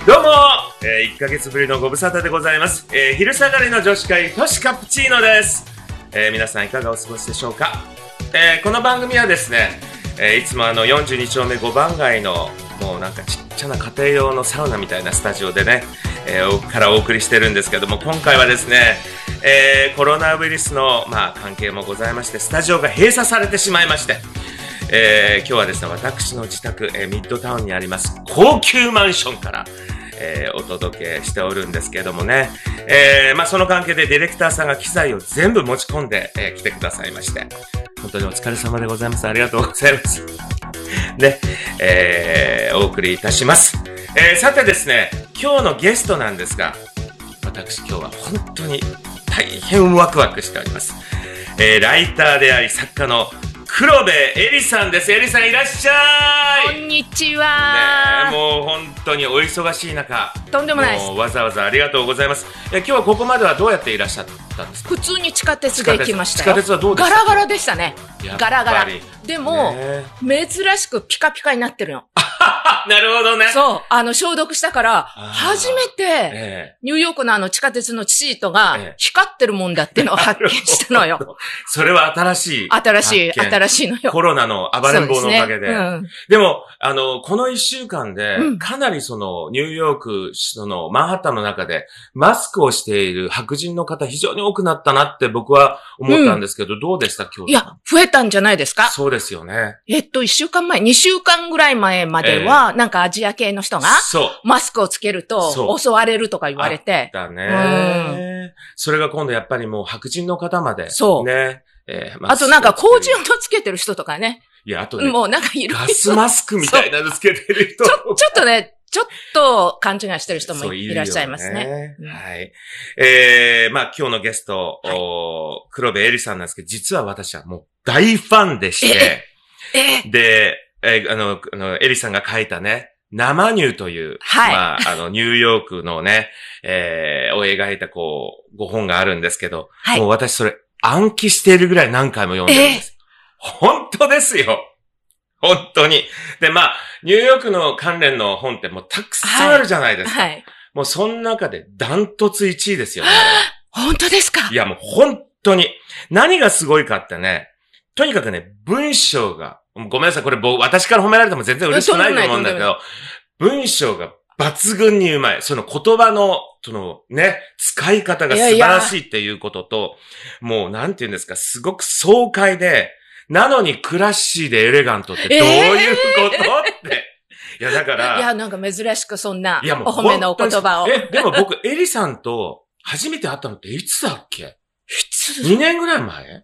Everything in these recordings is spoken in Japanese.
どうも、1ヶ月ぶりのご無沙汰でございます。昼下がりの女子会、トシカプチーノです。皆さんいかがお過ごしでしょうか。この番組はですね、いつも42丁目5番街のもうなんかちっちゃな家庭用のサウナみたいなスタジオでね、からお送りしてるんですけども、今回はですね、コロナウイルスの、関係もございまして、スタジオが閉鎖されてしまいまして、今日はですね、私の自宅、ミッドタウンにあります高級マンションから、お届けしておるんですけどもね、その関係でディレクターさんが機材を全部持ち込んで、来てくださいまして、本当にお疲れ様でございます。ありがとうございます。で、お送りいたします。さてですね、今日のゲストなんですが、私今日は本当に大変ワクワクしております。ライターであり作家の黒部エリさんです。エリさんいらっしゃい。 こんにちは。 ね、もう本当にお忙しい中、 とんでもないです。 もうわざわざありがとうございます。今日はここまではどうやっていらっしゃったんですか。 普通に地下鉄で行きましたよ。 地下鉄はどうでした。 ガラガラでしたね。ガラガラ。でも、 ね、 珍しくピカピカになってるの。 なるほどね。 そう。消毒したから、初めて、ニューヨークの地下鉄のシートが光ってるもんだっていうのを発見したのよ。 それは新しいのよ。 コロナの暴れん坊のおかげで。でも、この1週間で、かなりニューヨーク、マンハッタンの中で、マスクをしている白人の方非常に多くなったなって僕は思ったんですけど、どうでした今日。 いや、増えたんじゃないですか。 そうですよね。 1週間前、2週間ぐらい前までは、なんかアジア系の人が、マスクをつけると襲われるとか言われて。 だね。それが今度やっぱりもう白人の方まで。 そう。 ね。 あとなんか工事用のつけてる人とかね。 いや、あとね。 もうなんかいろいろ。 ガスマスクみたいなのつけてる人。 ちょっとね、ちょっと勘違いしてる人もいらっしゃいますね。 はい。今日のゲスト、黒部エリさんなんですけど、実は私はもう大ファンでして、で、エリさんが書いたね、生乳という、ニューヨークのね、を描いた5本があるんですけど、もう私それ暗記しているぐらい何回も読んでるんです。本当ですよ。本当に。で、ニューヨークの関連の本ってもうたくさんあるじゃないですか。もうその中でダントツ1位ですよね。 本当ですか。 いやもう本当に。何がすごいかってね、とにかくね、文章が、ごめんなさい、これ私から褒められても全然嬉しくないと思うんだけど、文章が抜群にうまい。その言葉の、使い方が素晴らしいっていうことと、もうなんて言うんですか、すごく爽快で、なのにクラッシーでエレガントってどういうことって。いや、だから。 いや、なんか珍しくそんなお褒めのお言葉を。 でも僕、エリさんと初めて会ったのっていつだっけ？ 2 年ぐらい前？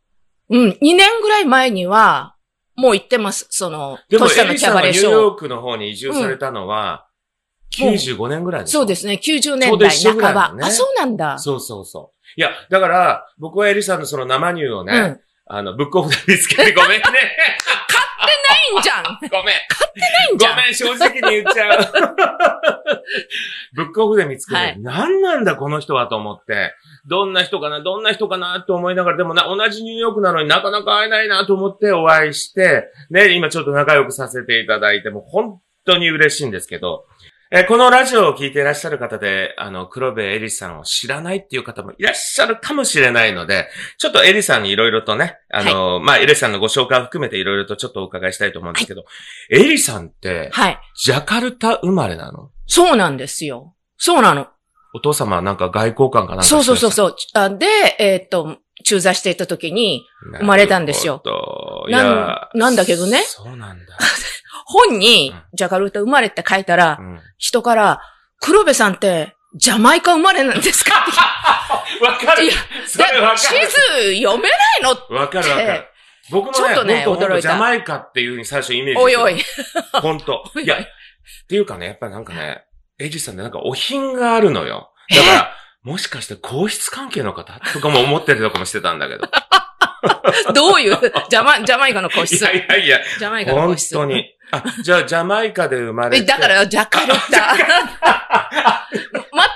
2年ぐらい前には、もう行ってます。 でもエリさんがニューヨークの方に移住されたのは、95年ぐらいですか？ そうですね、90年代半ば。あ、そうなんだ。 そうそうそう。いや、だから、僕はエリさんのその生乳をね、ブックオフで見つけてごめんね。買ってないんじゃん。 ごめん。 買ってないんじゃん。 ごめん、正直に言っちゃう。ブックオフで見つけて、何なんだこの人はと思って、どんな人かなと思いながら、でも同じニューヨークなのになかなか会えないなと思ってお会いして、ね、今ちょっと仲良くさせていただいて、もう本当に嬉しいんですけど、このラジオを聞いていらっしゃる方で、黒部エリさんを知らないっていう方もいらっしゃるかもしれないので、ちょっとエリさんにいろいろとね、エリさんのご紹介を含めていろいろとちょっとお伺いしたいと思うんですけど、エリさんって、ジャカルタ生まれなの？ そうなんですよ。そうなの。 お父様はなんか外交官かなんかそう。で、駐在していた時に生まれたんですよ。なんだけどね。 そうなんだ。 本に、ジャカルタ生まれって書いたら、人から、黒部さんって、ジャマイカ生まれなんですかって。 わかる。いや、それわかる。 地図読めないのって。 わかる。僕もね、ちょっとね、驚いた。ジャマイカっていう風に最初イメージして。 おいおい。 本当。いや、っていうかね、やっぱりなんかね、エジさんってなんかお品があるのよ。だから、もしかして皇室関係の方とかも思ってるとかもしてたんだけど。 どういうジャマイカの皇室。 いや。 ジャマイカの皇室。 本当に。じゃあ、ジャマイカで生まれて。 だから、ジャカルタ。待っ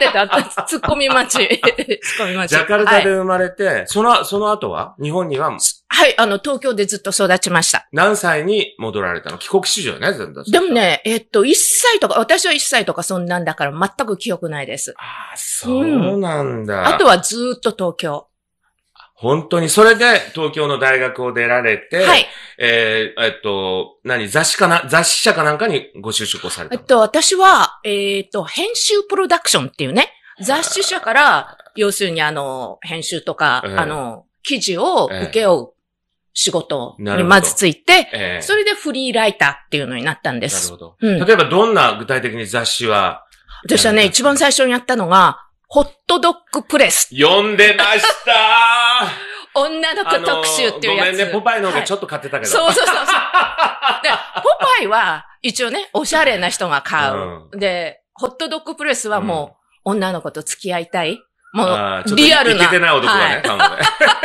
ってた。ツッコミ待ち。ツッコミ待ち。 ジャカルタで生まれて、その後は日本にははい、東京でずっと育ちました。 何歳に戻られたの？帰国子女ね、全然。 でもね、1歳とか、私は1歳とかそんなんだから全く記憶ないです。 ああ、そうなんだ。 あとはずーっと東京。 本当に、それで東京の大学を出られて、 はい。 雑誌社かなんかにご就職をされたの？ 私は、編集プロダクションっていうね、雑誌社から、要するに編集とか、記事を請け負う仕事にまずついて、それでフリーライターっていうのになったんです。 なるほど。例えばどんな具体的に雑誌は？ 私はね、一番最初にやったのが、ホットドッグプレス。 読んでましたー女の子特集っていうやつ。 ごめんね、ポパイの方がちょっと買ってたけど。 そう。で、ポパイは一応ね、おしゃれな人が買う。で、ホットドッグプレスはもう、女の子と付き合いたい。もう、リアルな。 イケてない男がね、買うのね。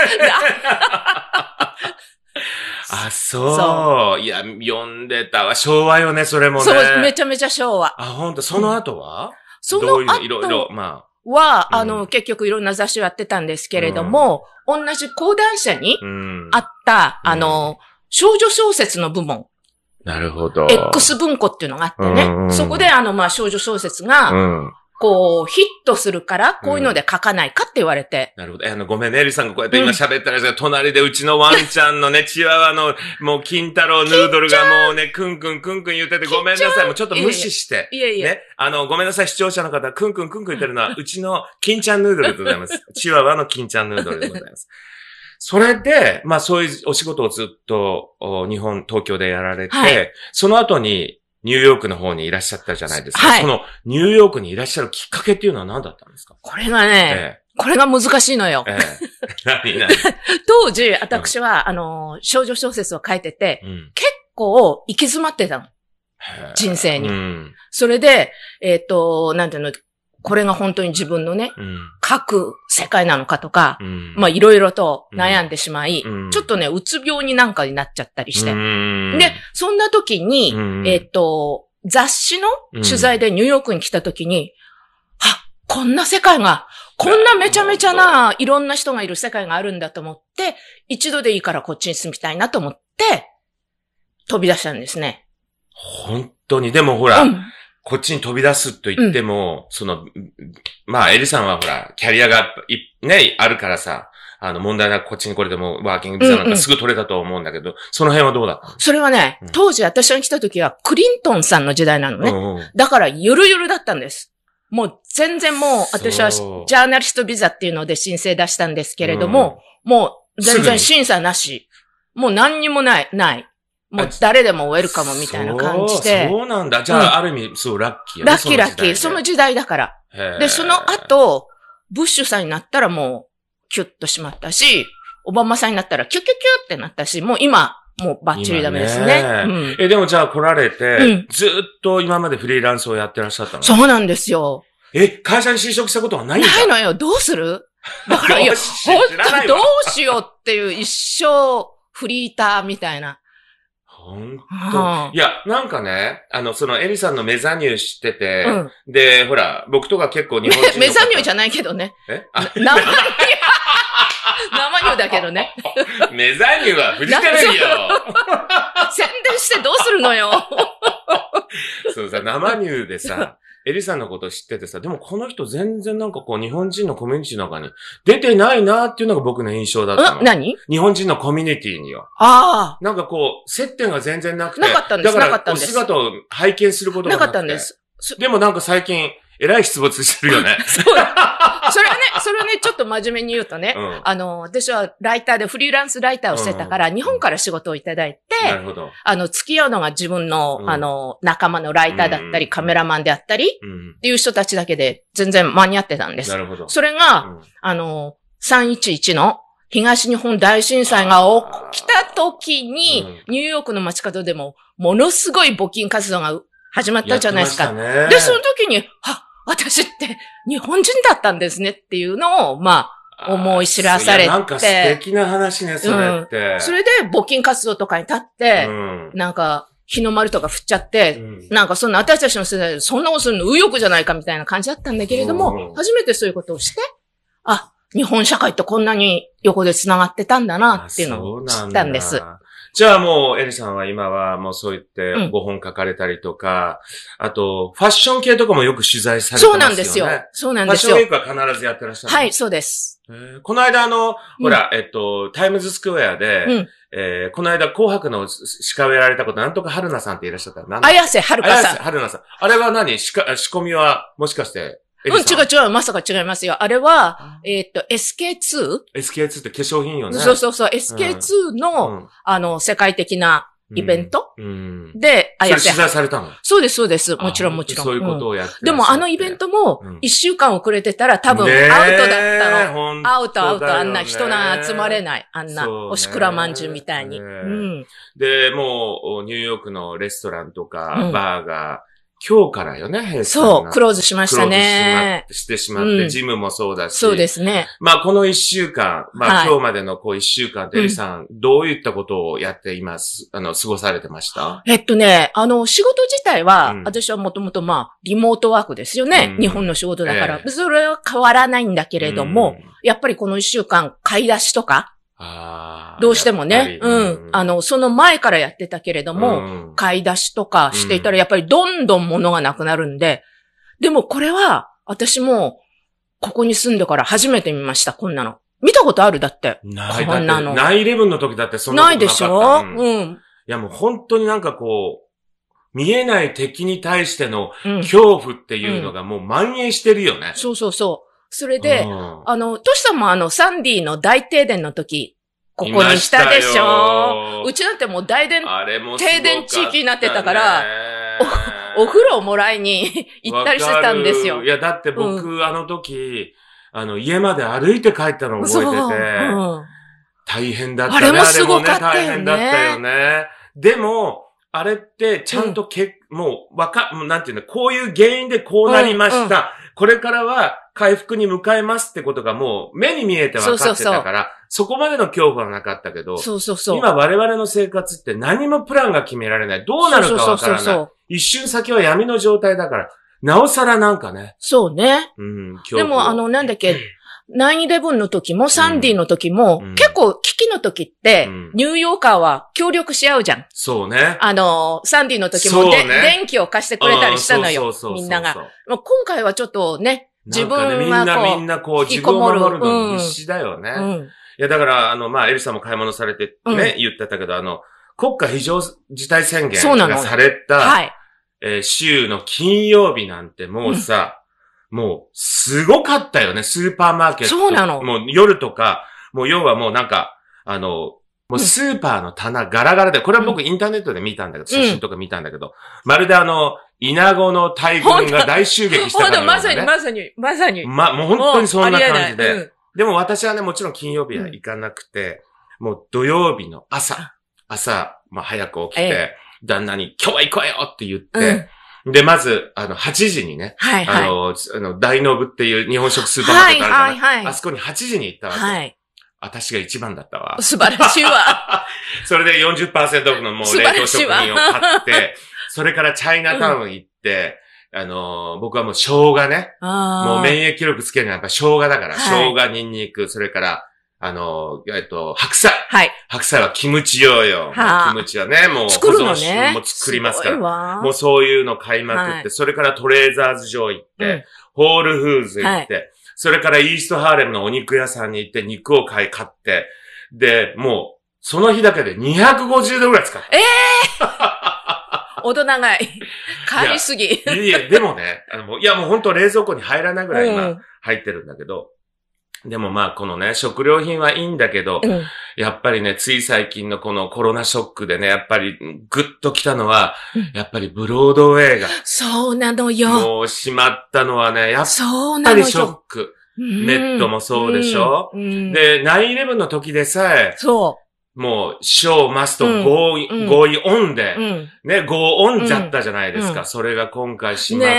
あ、そう。いや、読んでたわ。昭和よね、それもね。 そう、めちゃめちゃ昭和。 あ、ほんと、その後は？ その後いろいろ、 は、結局いろんな雑誌をやってたんですけれども、同じ講談社にあった、少女小説の部門。 なるほど。 X 文庫っていうのがあってね。そこで少女小説が、こう、ヒットするから、こういうので書かないかって言われて。 なるほど。ごめんね、エリさんがこうやって今喋ったら、隣でうちのワンちゃんのね、チワワの、もう、金太郎ヌードルがもうね、クンクン言ってて、ごめんなさい。もうちょっと無視して。 いえ。 ね。ごめんなさい、視聴者の方、クンクン言ってるのは、うちの金ちゃんヌードルでございます。チワワの金ちゃんヌードルでございます。それで、そういうお仕事をずっと、東京でやられて、その後に、ニューヨークの方にいらっしゃったじゃないですか。はい。そのニューヨークにいらっしゃるきっかけっていうのは何だったんですか？ これがね、これが難しいのよ。 何当時、私は、少女小説を書いてて、結構行き詰まってたの。人生に。それで、なんていうの、これが本当に自分のね、書く世界なのかとか、いろいろと悩んでしまい、ちょっとね、うつ病になんかになっちゃったりして。で、そんな時に、雑誌の取材でニューヨークに来た時に、こんな世界が、こんなめちゃめちゃないろんな人がいる世界があるんだと思って、一度でいいからこっちに住みたいなと思って、飛び出したんですね。 本当に、でもほら、こっちに飛び出すと言っても、エリさんはほら、キャリアがね、あるからさ、問題なくこっちに来れても、ワーキングビザなんかすぐ取れたと思うんだけど、その辺はどうだったの？それはね、当時私が来た時は、クリントンさんの時代なのね。だから、ゆるゆるだったんです。もう、全然もう、私は、ジャーナリストビザっていうので申請出したんですけれども、もう、全然審査なし。もう何にもない。もう誰でもウェルカムみたいな感じで。 そうなんだ。じゃあ、ある意味、そう、ラッキーラッキー。その時代だから。で、その後、ブッシュさんになったらもう、キュッとしまったし、オバマさんになったらキュキュキュってなったし、もう今、もうバッチリダメですね。 でもじゃあ来られて、ずっと今までフリーランスをやってらっしゃったの？ そうなんですよ。 会社に就職したことはないんだ？ ないのよ。どうする？だから、本当どうしようっていう一生フリーターみたいな。 本当。いや、なんかね、そのエリさんのメザニュー知ってて、で、ほら、僕とか結構日本人メザニューじゃないけどね。生ニューだけどね。 メザニューはフジテレビよ。 宣伝してどうするのよ。 そうさ、生ニューでさ、エリさんのこと知っててさ、でもこの人全然なんかこう日本人のコミュニティの中に出てないなっていうのが僕の印象だったの。 何？ 日本人のコミュニティには。なんかこう、接点が全然なくて。 なかったんです。 だからお姿を拝見することがなくて。 なかったんです。 でもなんか最近、えらい出没してるよね。 それはね、ちょっと真面目に言うとね、私はライターでフリーランスライターをしてたから、日本から仕事をいただいて、 なるほど。 付き合うのが自分の、仲間のライターだったり、カメラマンであったり、っていう人たちだけで全然間に合ってたんです。 なるほど。 それが、311の東日本大震災が起きた時に、ニューヨークの街角でも、ものすごい募金活動が始まったじゃないですか。で、その時に、私って日本人だったんですねっていうのを、思い知らされて。 なんか素敵な話ね、それって。 それで募金活動とかに立って、なんか、 日の丸とか振っちゃって、なんかそんな私たちの世代でそんなことするの右翼じゃないかみたいな感じだったんだけれども、初めてそういうことをして、あ、日本社会ってこんなに横で繋がってたんだなっていうのを知ったんです。 じゃあもう、エリさんは今はもうそう言って5本書かれたりとか、あと、ファッション系とかもよく取材されてますよね。 そうなんですよ。そうなんですよ。 ファッションウィークは必ずやってらっしゃる。 はい、そうです。 この間ほら、タイムズスクエアで、この間紅白の司会をやられたこと、なんとか春菜さんっていらっしゃったら、 綾瀬はるかさん。 綾瀬はるなさん。あれは何仕込みは、もしかして、 違う。まさか違いますよ。あれは、SK2?SK2 って化粧品よね。 そう。SK2 の、世界的なイベントで、 それ取材されたの？ そうです。もちろん。 そういうことをやって。 でもあのイベントも、1週間遅れてたら多分アウトだったの。アウト、あんな人が集まれない。あんな、おしくらまんじゅうみたいに。 で、もう、ニューヨークのレストランとか、バーが、今日からよね、閉鎖。 そう、クローズしましたね。 してしまって、ジムもそうだし。 そうですね。 まあ、この一週間、今日までの一週間ってエリさん、どういったことをやっています？過ごされてました？ 仕事自体は、私はもともとリモートワークですよね。日本の仕事だから。それは変わらないんだけれども、やっぱりこの一週間、買い出しとか、どうしてもね、その前からやってたけれども、買い出しとかしていたらやっぱりどんどん物がなくなるんで、でもこれは私もここに住んでから初めて見ました、こんなの。見たことある？だって。 こんなの。9/11の時だってそんなことなかった。ないでしょ？いやもう本当になんか見えない敵に対しての恐怖っていうのがもう蔓延してるよね。 そう。それで、トシさんもサンディの大停電の時、ここにしたでしょ。うちなんてもう停電地域になってたから、お風呂をもらいに行ったりしてたんですよ。 いや、だって僕、あの時、家まで歩いて帰ったのを覚えてて、大変だったね。 あれもすごかったよね。 大変だったよね。でも、あれってちゃんともうなんていうの、こういう原因でこうなりました。これからは回復に向かいますってことがもう目に見えて分かってたから、そこまでの恐怖はなかったけど、今我々の生活って何もプランが決められない。どうなるか分からない。一瞬先は闇の状態だから、なおさらなんかね。 そうね。でもなんだっけ、9/11の時もサンディの時も、結構危機の時って、ニューヨーカーは協力し合うじゃん。 そうね。 サンディの時も、電気を貸してくれたりしたのよ。みんなが。今回はちょっとね、自分はみんな自分を守るのに必死だよね。いや、だから、エリさんも買い物されてね、言ってたけど、国家非常事態宣言がされた、週の金曜日なんてもうさ、もう、すごかったよね、スーパーマーケット。 そうなの。 もう夜とか、もう要はもうなんか、もうスーパーの棚ガラガラで、これは僕インターネットで見たんだけど、写真とか見たんだけど、まるでイナゴの大群が大襲撃したからね。 まさに。 もう本当にそんな感じで。でも私はね、もちろん金曜日は行かなくて、もう土曜日の朝、早く起きて、旦那に今日は行こうよって言って、で、まず、8時にね、大ノブっていう日本食スーパーマーケットあるじゃない。あそこに8時に行ったわけ。私が一番だったわ。 素晴らしいわ。 それで 40% オフのもう冷凍食品を買って、それからチャイナタウン行って、僕はもう生姜ね。もう免疫力つけるのはやっぱ生姜だから、生姜、ニンニク、それから、白菜。白菜はキムチ用よ。キムチはね、もう保存食も作りますから。もうそういうの買いまくって、それからトレーザーズ城行って、ホールフーズ行って、それからイーストハーレムのお肉屋さんに行って肉を買って、で、もう、その日だけで250ドルぐらい使った。 おど長い。買いすぎ。 いや、でもね、もう本当冷蔵庫に入らないぐらい今入ってるんだけど、でもこのね、食料品はいいんだけど、やっぱりね、つい最近のこのコロナショックでね、やっぱりグッと来たのは、やっぱりブロードウェイが。 そうなのよ。 もう閉まったのはね、やっぱりショック。ネットもそうでしょ、で、9/11の時でさえ、もう、ショーマストゴーオンで、ね、ゴーオンじゃったじゃないですか。それが今回閉まって、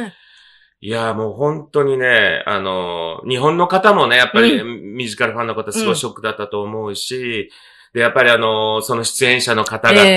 いや、もう本当にね、日本の方もね、やっぱりミュージカルファンの方すごいショックだったと思うし、で、やっぱりその出演者の方々、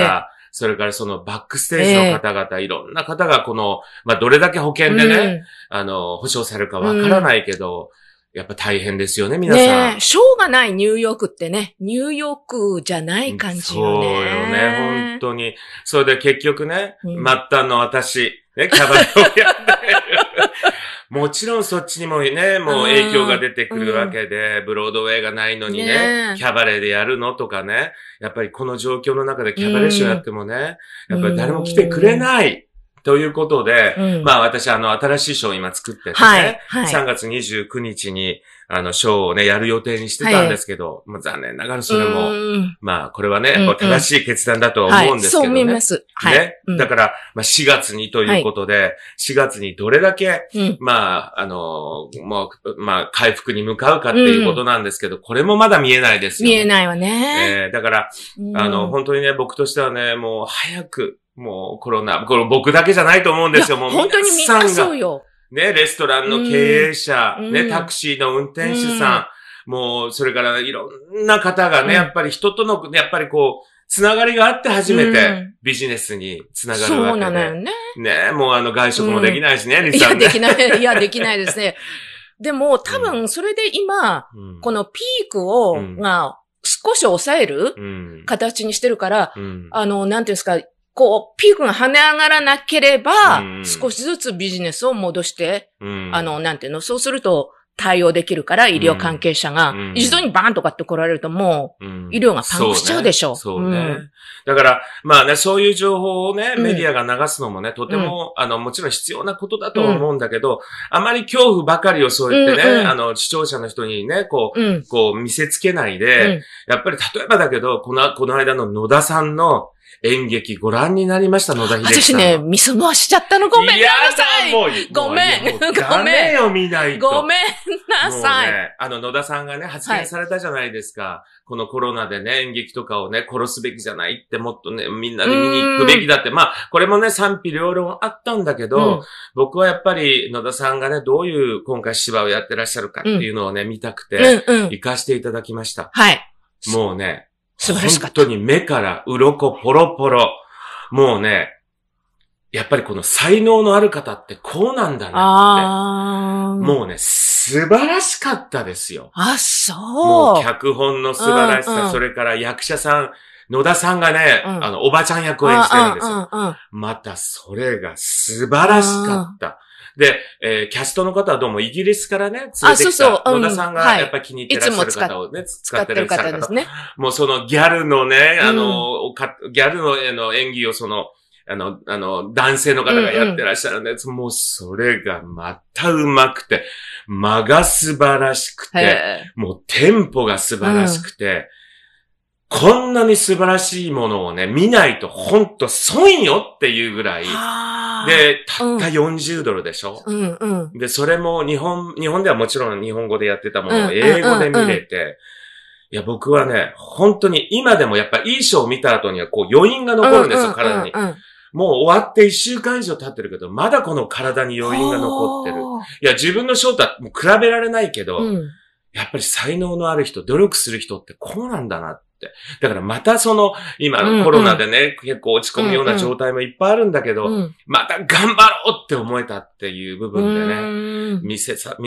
それからそのバックステージの方々、いろんな方がこの、まあ、どれだけ保険でね、保証されるかわからないけど、やっぱ大変ですよね、皆さん。 ねえ、しょうがないニューヨークってね、ニューヨークじゃない感じよね。 そうよね、本当に。それで結局ね、末端の私、ね、キャバレーをやってる。もちろんそっちにもね、もう影響が出てくるわけで、ブロードウェイがないのにね、キャバレーでやるのとかね、やっぱりこの状況の中でキャバレーショーやってもね、やっぱり誰も来てくれない。ということで、まあ私新しいショーを今作っててね、3月29日にショーをね、やる予定にしてたんですけど、まあ残念ながらそれも、まあこれはね、正しい決断だとは思うんですけどね。 そう思います。 ね。だから、まあ4月にということで、4月にどれだけ、まあ、まあ回復に向かうかっていうことなんですけど、これもまだ見えないですよね。 見えないわね。 だから、本当にね、僕としてはね、もう早く、もうコロナ、これ僕だけじゃないと思うんですよ。もう本当にみんなそうよ。 ね、レストランの経営者、ね、タクシーの運転手さん、もう、それからいろんな方がね、やっぱり人との、やっぱりこう、つながりがあって初めてビジネスにつながるわけで。そうなのよね。ね、もう外食もできないしね、リさんね。 いや、できない。いや、できないですね。でも、多分、それで今、このピークが少し抑える形にしてるから、なんていうんですか、こう、ピークが跳ね上がらなければ、少しずつビジネスを戻して、なんていうの、そうすると対応できるから、医療関係者が、一度にバーンとかって来られるともう、医療がパンクしちゃうでしょ。 そうね。だから、まあね、そういう情報をね、メディアが流すのもね、とても、もちろん必要なことだと思うんだけど、あまり恐怖ばかりをそう言ってね、視聴者の人にね、こう見せつけないで、やっぱり例えばだけど、この間の野田さんの、演劇ご覧にななりました、野田秀樹さん。 私ね、見過ごしちゃったの。ごめんなさい。ごめん。 ダメよ、見ないと。 ごめんなさい。 ね、野田さんがね、発言されたじゃないですか。このコロナでね、演劇とかをね、殺すべきじゃないって、もっとね、みんなで見に行くべきだって。まあ、これもね、賛否両論あったんだけど、僕はやっぱり野田さんがね、どういう今回芝居をやってらっしゃるかっていうのをね、見たくて、行かしていただきました。 はい。 もうね、 素晴らしかった。 本当に目から鱗ポロポロ。もうね、やっぱりこの才能のある方ってこうなんだなって。もうね、素晴らしかったですよ。 そう。 もう脚本の素晴らしさ、それから役者さん、野田さんがね、おばちゃん役を演じてるんですよ。またそれが素晴らしかった。で、キャストの方はどうもイギリスからね、連れてきた野田さんがやっぱり気に入ってらっしゃる方をね、使ってる方ですね。もうそのギャルのね、ギャルの演技を男性の方がやってらっしゃるんです。もうそれがまたうまくて、間が素晴らしくて、もうテンポが素晴らしくて、こんなに素晴らしいものをね、見ないとほんと損よっていうぐらい。で、たった40ドルでしょ、で、それも日本ではもちろん日本語でやってたものを英語で見れて、いや、僕はね、本当に今でもやっぱいいショーを見た後にはこう余韻が残るんですよ、体に。もう終わって1週間以上経ってるけど、まだこの体に余韻が残ってる。いや、自分のショーとはもう比べられないけど、やっぱり才能のある人、努力する人ってこうなんだなって。だからまた今のコロナでね、結構落ち込むような状態もいっぱいあるんだけど、また頑張ろうって思えたっていう部分でね、見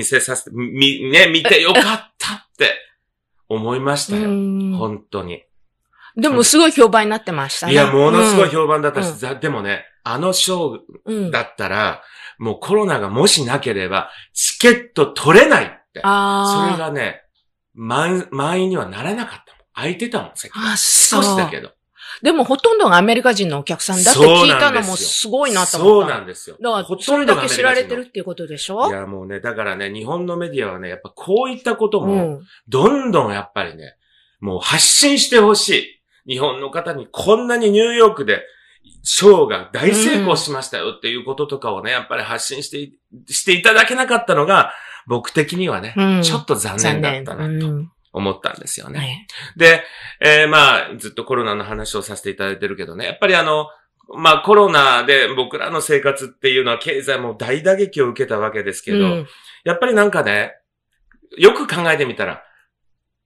てよかったって思いましたよ。本当に。 でもすごい評判になってましたね。 いや、ものすごい評判だったし、でもね、ショーだったら、もうコロナがもしなければ、チケット取れないって。それがね、満員にはならなかったもん。空いてたもん、席。少しだけど。 でもほとんどがアメリカ人のお客さんだって聞いたのもすごいなと思った。 そうなんですよ。 だから、それだけ知られてるっていうことでしょ？ いや、もうね、だからね、日本のメディアはね、やっぱこういったことも、どんどんやっぱりね、もう発信してほしい。日本の方にこんなにニューヨークでショーが大成功しましたよっていうこととかをね、やっぱり発信していただけなかったのが、僕的にはね、ちょっと残念だったなと思ったんですよね。で、まあ、ずっとコロナの話をさせていただいてるけどね、やっぱりまあコロナで僕らの生活っていうのは経済も大打撃を受けたわけですけど、やっぱりなんかね、よく考えてみたら、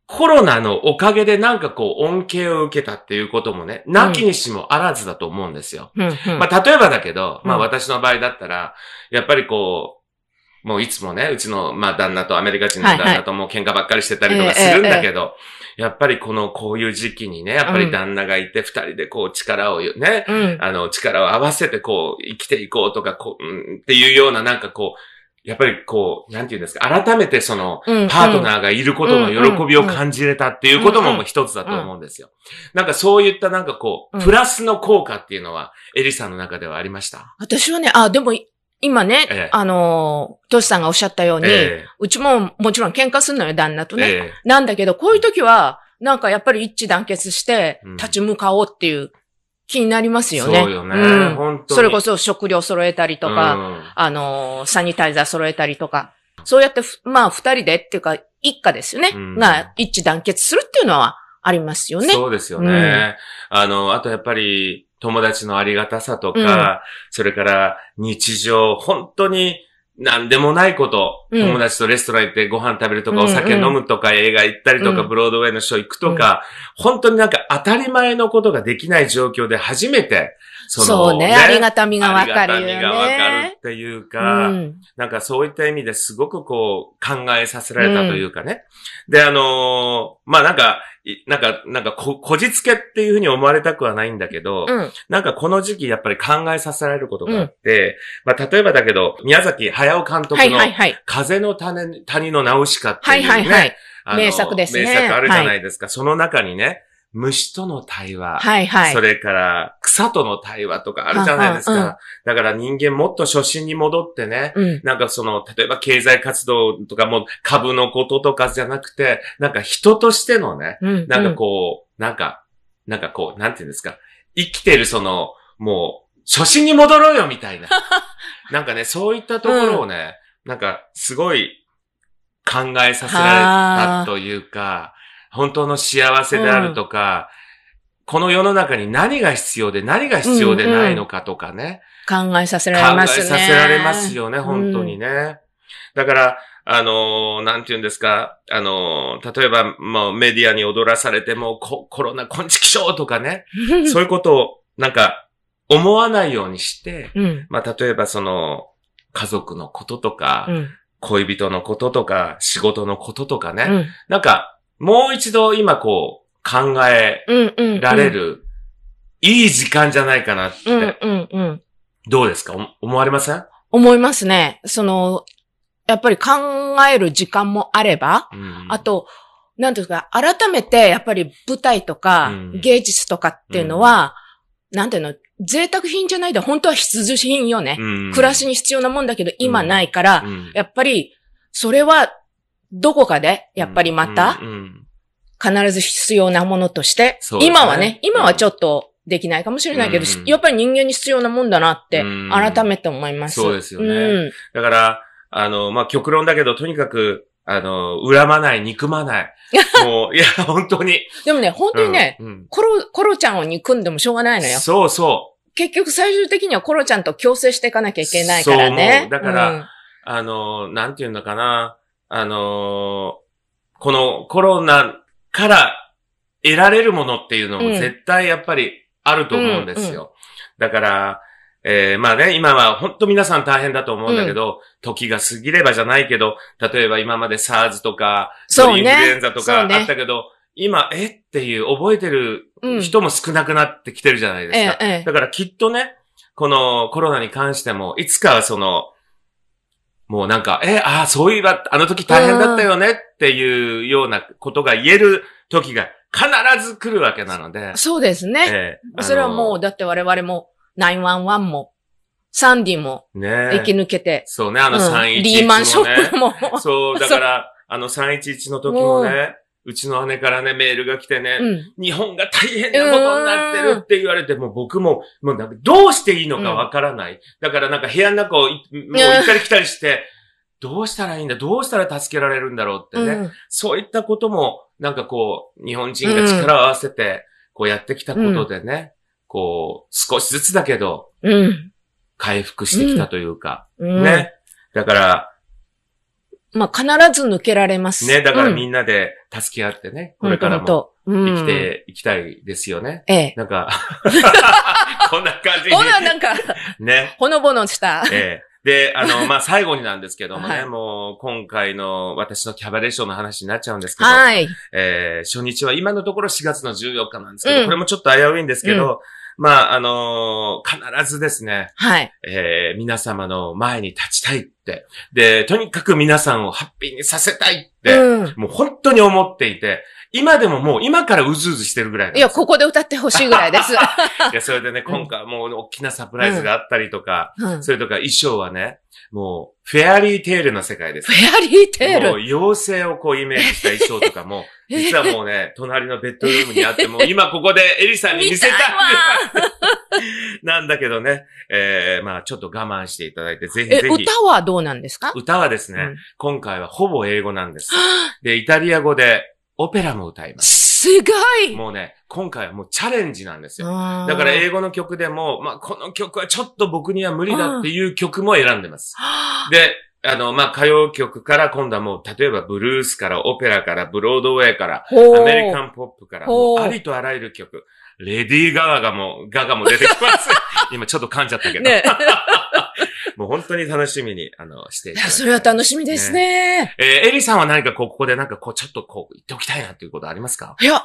コロナのおかげでなんかこう恩恵を受けたっていうこともね、なきにしもあらずだと思うんですよ。まあ例えばだけど、まあ私の場合だったら、やっぱりこう、もういつもね、うちのまあ旦那とアメリカ人の旦那ともう喧嘩ばっかりしてたりとかするんだけど、やっぱりこういう時期にね、やっぱり旦那がいて二人でこう力をね、力を合わせてこう生きていこうとか、っていうようななんかこう、やっぱりこう、なんていうんですか、改めてその、パートナーがいることの喜びを感じれたっていうことも一つだと思うんですよ。なんかそういったなんかこう、プラスの効果っていうのは、エリさんの中ではありました？ 私はね、でも、今ね、トシさんがおっしゃったように、うちももちろん喧嘩するのよ、旦那とね。なんだけど、こういう時は、なんかやっぱり一致団結して、立ち向かおうっていう、気になりますよね。 そうよね。本当に。 それこそ食料揃えたりとか、サニタイザー揃えたりとか、そうやって、まあ二人でっていうか、一家ですよね。が一致団結するっていうのはありますよね。 そうですよね。あとやっぱり友達のありがたさとか、それから日常、本当になんでもないこと、友達とレストラン行ってご飯食べるとか、お酒飲むとか、映画行ったりとか、ブロードウェイのショー行くとか、本当になんか当たり前のことができない状況で初めて、 そうね、ありがたみがわかるよね。 ありがたみがわかるっていうか、なんかそういった意味ですごくこう考えさせられたというかね。で、まあなんかこじつけっていうふうに思われたくはないんだけど、なんかこの時期やっぱり考えさせられることがあって、まあ例えばだけど、宮崎駿監督の風の谷のナウシカっていうね、 名作ですね。 名作あるじゃないですか。その中にね、虫との対話、それから草との対話とかあるじゃないですか。だから人間もっと初心に戻ってね、なんか例えば経済活動とかも株のこととかじゃなくて、なんか人としてのね、なんかこう、なんかこう、なんていうんですか、生きてるもう、初心に戻ろうよみたいな。なんかね、そういったところをね、なんかすごい考えさせられたというか、本当の幸せであるとか、この世の中に何が必要で何が必要でないのかとかね。 考えさせられますね。 考えさせられますよね、本当にね。だから、なんて言うんですか、例えば、もうメディアに踊らされてもコロナ昆虫気象とかね、そういうことをなんか思わないようにして、まあ例えば家族のこととか、恋人のこととか、仕事のこととかね、なんか、もう一度今こう考えられるいい時間じゃないかなって。どうですか？思われません？ 思いますね。やっぱり考える時間もあれば、あと、なんていうか、改めてやっぱり舞台とか芸術とかっていうのは、なんていうの、贅沢品じゃないで本当は必需品よね。暮らしに必要なもんだけど今ないから、やっぱりそれはどこかで、やっぱりまた、必ず必要なものとして、今はね、今はちょっとできないかもしれないけど、やっぱり人間に必要なもんだなって、改めて思います。 そうですよね。だから、まあ、極論だけど、とにかく、恨まない、憎まない。もう、いや、本当に。 でもね、本当にね、コロちゃんを憎んでもしょうがないのよ。 そうそう。 結局最終的にはコロちゃんと共生していかなきゃいけないからね。 そう。だから、なんていうのかな。このコロナから得られるものっていうのも絶対やっぱりあると思うんですよ。だから、まあね、今は本当皆さん大変だと思うんだけど、時が過ぎればじゃないけど、例えば今まで SARS とか、インフルエンザとかあったけど、今、っていう覚えてる人も少なくなってきてるじゃないですか。だからきっとね、このコロナに関しても、いつかはもうなんか、そういえば、あの時大変だったよねっていうようなことが言える時が必ず来るわけなので。 そうですね。それはもう、だって我々も、911も、サンディも、生き抜けて。 そうね、311もね。 リーマンショックも。 そう、だから、311の時もね、うちの姉からね、メールが来てね、日本が大変なことになってるって言われて、もう僕も、もうなんかどうしていいのかわからない。だからなんか部屋の中をもう行ったり来たりして、どうしたらいいんだ、どうしたら助けられるんだろうってね。そういったことも、なんかこう、日本人が力を合わせて、こうやってきたことでね、こう、少しずつだけど、回復してきたというか、ね。だから、 まあ、必ず抜けられます。 ね、だからみんなで助け合ってね、これからも生きていきたいですよね。なんか、こんな感じに。 なんか、ね。ほのぼのした。 で、まあ、最後になんですけどもね、もう、今回の私のキャバレーションの話になっちゃうんですけど、初日は今のところ4月の14日なんですけど、これもちょっと危ういんですけど、まあ、必ずですね、皆様の前に立ちたいって、で、とにかく皆さんをハッピーにさせたいって、もう本当に思っていて、今でももう今からうずうずしてるぐらいなんです。 いや、ここで歌ってほしいぐらいです。いや、それでね、今回はもう大きなサプライズがあったりとか、それとか衣装はね、もう、フェアリーテールの世界です。 フェアリーテール？ もう、妖精をこうイメージした衣装とかも、実はもうね、隣のベッドルームにあって、もう今ここでエリさんに見せたいなんだけどね、まあちょっと我慢していただいて、ぜひぜひ。 歌はどうなんですか？ 歌はですね、今回はほぼ英語なんです。で、イタリア語でオペラも歌います。 すごい！ もうね、今回はもうチャレンジなんですよ。だから英語の曲でも、まあこの曲はちょっと僕には無理だっていう曲も選んでます。で、まあ歌謡曲から今度はもう、例えばブルースからオペラからブロードウェイから、アメリカンポップから、もうありとあらゆる曲。レディー・ガガも出てきます。今ちょっと噛んじゃったけど。ね、もう本当に楽しみに、していただきたい。 それは楽しみですね。 エリさんは何かここでなんかちょっと言っておきたいなっていうことありますか？ いや。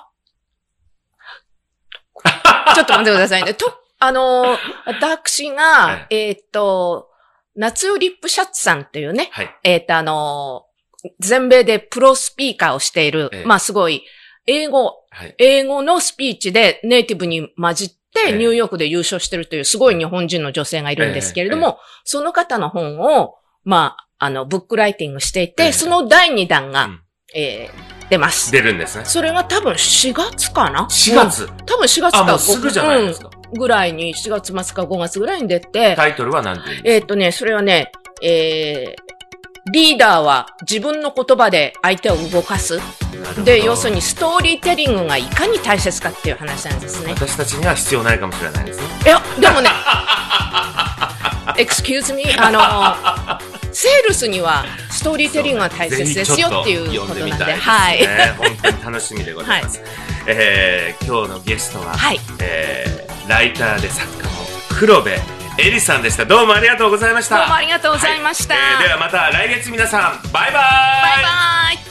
ちょっと待ってくださいね。私が、夏よリップシャツさんっていうね、全米でプロスピーカーをしている、まあすごい、英語のスピーチでネイティブに混じって、ニューヨークで優勝してるというすごい日本人の女性がいるんですけれども、その方の本を、まあ、ブックライティングしていて、その第2弾が、出ます。 出るんですね。 それが多分4月かな ?4 月、 多分4月か。 もうすぐじゃないですか。 ぐらいに、4月末か5月ぐらいに出て。 タイトルは何て言うんですか？ それはね、リーダーは自分の言葉で相手を動かす。で、要するにストーリーテリングがいかに大切かっていう話なんですね。 私たちには必要ないかもしれないですね。 いや、でもね、excuse me、セールスにはストーリーテリングが大切ですよっていうことなんで、はい。 本当に楽しみでございます。今日のゲストは、ライターで作家の黒部エリさんでした。どうもありがとうございました。 どうもありがとうございました。 ではまた来月皆さん、バイバイ。 バイバイ。